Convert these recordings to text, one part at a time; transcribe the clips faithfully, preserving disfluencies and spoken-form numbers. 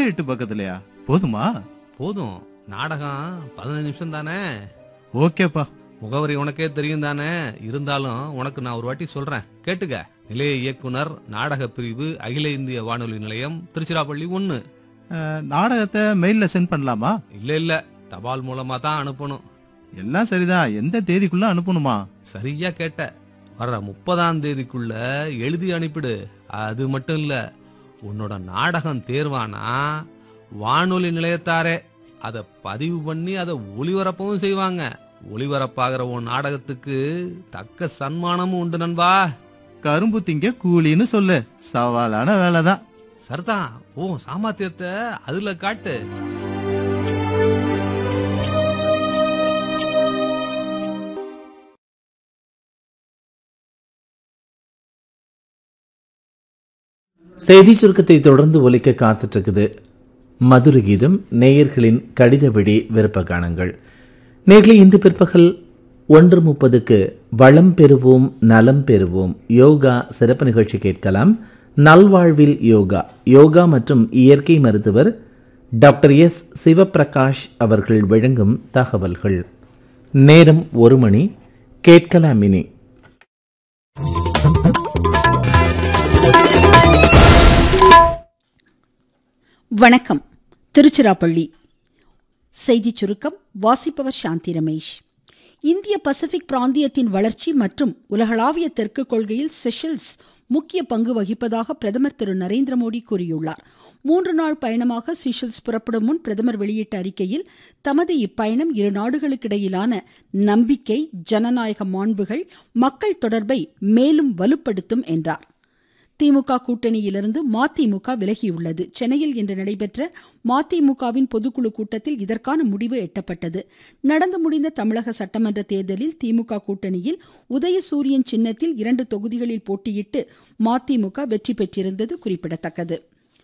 எட்டு பக்கத்துலயா? போதுமா? போதும். நாடகம் பதினஞ்சு நிமிஷம் தானே. ஓகேப்பா. முகவரி உனக்கே தெரியும் தானே. இருந்தாலும் உனக்கு நான் ஒரு வாட்டி சொல்றேன், கேட்டுக்க. நிலைய இயக்குனர், நாடக பிரிவு, அகில இந்திய வானொலி நிலையம், திருச்சிராப்பள்ளி ஒன்னு. நாடகத்தை மெயில்ல சென்ட் பண்ணலாமா? இல்ல இல்ல, தபால் மூலமா தான் அனுப்பணும். எல்லாம் சரிதான். எந்த தேதிக்குள்ள அனுப்பணுமா? சரியா கேட்ட. வர்ற முப்பதாம் தேதிக்குள்ள எழுதி அனுப்பிடு. அது மட்டும் இல்ல, உன்னோட நாடகம் தேர்வானா வானொலி நிலையத்தாரே அதை பதிவு பண்ணி அதை ஒளிபரப்பவும் செய்வாங்க. ஒளிபரப்பாகிற உன் நாடகத்துக்கு தக்க சன்மானமும் உண்டு நண்பா. கரும்பு திங்க கூலின்னு சொல்லு. சவாலான வேலைதான். சரிதான். ஓ சாமர்த்தியத்தை அதுல காட்டு. செய்தி சுருக்கத்தை தொடர்ந்து ஒலிக்க காத்துட்டு இருக்குது மதுர கீதம், நேயர்களின் கடித வழி விருப்ப காணங்கள். நேர்களை இன்று பிற்பகல் ஒன்று முப்பதுக்கு வளம் பெறுவோம் நலம் பெறுவோம் யோகா சிறப்பு நிகழ்ச்சி கேட்கலாம். நல்வாழ்வில் யோகா, யோகா மற்றும் இயற்கை மருத்துவர் டாக்டர் எஸ் சிவபிரகாஷ் அவர்கள் வழங்கும் தகவல்கள். நேரம் ஒரு மணி. கேட்கலாம் இனி. வணக்கம். திருச்சிராப்பள்ளி செய்திச் சுருக்கம் வாசிப்பவர் சாந்தி ரமேஷ். இந்திய பசிபிக் பிராந்தியத்தின் வளர்ச்சி மற்றும் உலகளாவிய தெற்கு கொள்கையில் செஷல்ஸ் முக்கிய பங்கு வகிப்பதாக பிரதமர் திரு நரேந்திர மோடி கூறியுள்ளார். மூன்று நாள் பயணமாக செஷல்ஸ் புறப்படும் முன் பிரதமர் வெளியிட்ட அறிக்கையில் தமது இப்பயணம் இரு நாடுகளுக்கிடையிலான நம்பிக்கை, ஜனநாயக மாண்புகள், மக்கள் தொடர்பை மேலும் வலுப்படுத்தும் என்றார். திமுக கூட்டணியிலிருந்து மதிமுக விலகியுள்ளது. சென்னையில் இன்று நடைபெற்ற மதிமுகவின் பொதுக்குழு கூட்டத்தில் இதற்கான முடிவு எட்டப்பட்டது. நடந்து முடிந்த தமிழக சட்டமன்ற தேர்தலில் திமுக கூட்டணியில் உதயசூரியன் சின்னத்தில் இரண்டு தொகுதிகளில் போட்டியிட்டு மதிமுக வெற்றி பெற்றிருந்தது குறிப்பிடத்தக்கது.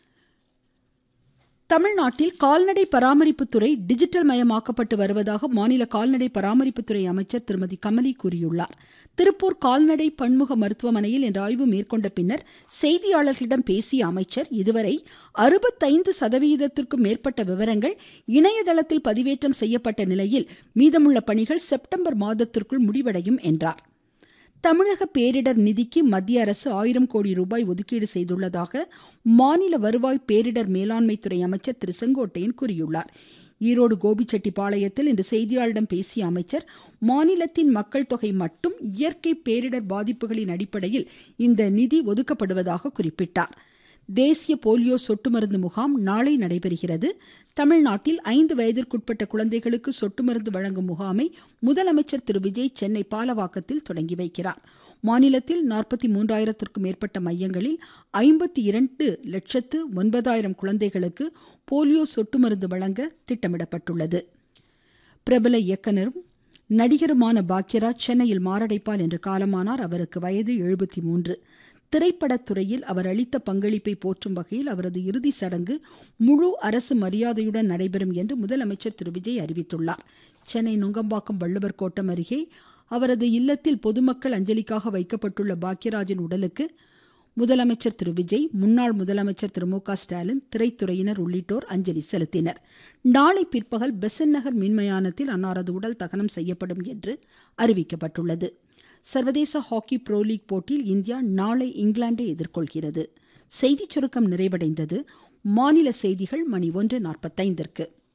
தமிழ்நாட்டில் கால்நடை பராமரிப்புத்துறை டிஜிட்டல் மயமாக்கப்பட்டு வருவதாக மாநில கால்நடை பராமரிப்புத்துறை அமைச்சர் திருமதி கமலி கூறியுள்ளார். திருப்பூர் கால்நடை பன்முக மருத்துவமனையில் இன்று ஆய்வு மேற்கொண்ட பின்னர் செய்தியாளர்களிடம் பேசிய அமைச்சர், இதுவரை அறுபத்தைந்து சதவீதத்திற்கும் மேற்பட்ட விவரங்கள் இணையதளத்தில் பதிவேற்றம் செய்யப்பட்ட நிலையில் மீதமுள்ள பணிகள் செப்டம்பர் மாதத்திற்குள் முடிவடையும் என்றார். தமிழக பேரிடர் நிதிக்கு மத்திய அரசு ஆயிரம் கோடி ரூபாய் ஒதுக்கீடு செய்துள்ளதாக மாநில வருவாய் பேரிடர் மேலாண்மை துறை அமைச்சர் திரு செங்கோட்டையன் கூறியுள்ளார். ஈரோடு கோபிச்செட்டிப்பாளையத்தில் இன்று செய்தியாளர்களிடம் பேசிய அமைச்சர், மாநிலத்தின் மக்கள் தொகை மட்டும் இயற்கை பேரிடர் பாதிப்புகளின் அடிப்படையில் இந்த நிதி ஒதுக்கப்படுவதாக குறிப்பிட்டார். தேசிய போலியோ சொட்டு மருந்து முகாம் நாளை நடைபெறுகிறது. தமிழ்நாட்டில் ஐந்து வயதிற்குட்பட்ட குழந்தைகளுக்கு சொட்டு மருந்து வழங்கும் முகாமை முதலமைச்சர் திரு விஜய் சென்னை பாலவாக்கத்தில் தொடங்கி வைக்கிறார். மாநிலத்தில் நாற்பத்தி மூன்றாயிரத்திற்கும் மேற்பட்ட மையங்களில் ஐம்பத்தி இரண்டு லட்சத்து ஒன்பதாயிரம் குழந்தைகளுக்கு போலியோ சொட்டு மருந்து வழங்க திட்டமிடப்பட்டுள்ளது. பிரபல இயக்குனரும் நடிகருமான பாக்யராஜ் சென்னையில் மாரடைப்பால் என்று காலமானார். அவருக்கு வயது எழுபத்தி மூன்று. திரைப்படத்துறையில் அவர் அளித்த பங்களிப்பை போற்றும் வகையில் அவரது இறுதி சடங்கு முழு அரசு மரியாதையுடன் நடைபெறும் என்று முதலமைச்சர் திரு விஜய் அறிவித்துள்ளார். சென்னை நுங்கம்பாக்கம் வள்ளுவர் கோட்டம் அருகே அவரது இல்லத்தில் பொதுமக்கள் அஞ்சலிக்காக வைக்கப்பட்டுள்ள பாக்யராஜின் உடலுக்கு முதலமைச்சர் திரு விஜய், முன்னாள் முதலமைச்சர் திரு மு க ஸ்டாலின், திரைத்துறையினர் உள்ளிட்டோர் அஞ்சலி செலுத்தினர். நாளை பிற்பகல் பெசன்ட் நகர் மின்மயானத்தில் அன்னாரது உடல் தகனம் செய்யப்படும் என்று அறிவிக்கப்பட்டுள்ளது. சர்வதேச ஹாக்கி ப்ரோ லீக் போட்டியில் இந்தியா நாளை இங்கிலாந்தை எதிர்கொள்கிறது. செய்திச் சுருக்கம் நிறைவடைந்தது. மாநில செய்திகள் மணி ஒன்று நாற்பத்தைந்திற்கு.